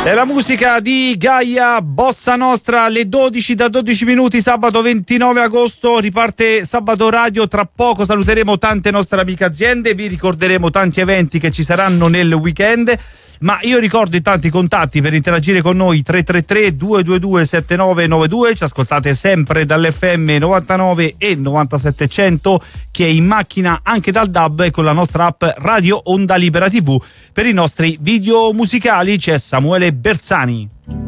È la musica di Gaia Bossa Nostra, alle 12 da 12 minuti, sabato 29 agosto, riparte Sabato Radio. Tra poco saluteremo tante nostre amiche aziende, vi ricorderemo tanti eventi che ci saranno nel weekend. Ma io ricordo intanto i contatti per interagire con noi: 333 222 7992. Ci ascoltate sempre dall'FM 99 e 9700, che è in macchina anche dal DAB, e con la nostra app Radio Onda Libera TV. Per i nostri video musicali c'è Samuele Bersani.